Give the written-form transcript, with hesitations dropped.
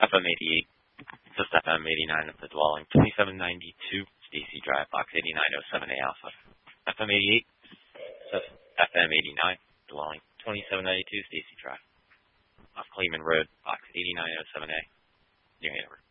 FM 88. Just FM 89 of the dwelling. 2792 Stacy Drive, box 8907A Alpha. FM 88. Just FM 89 dwelling. 2792 Stacy Drive. Off Clayman Road, box 8907A, New Hanover.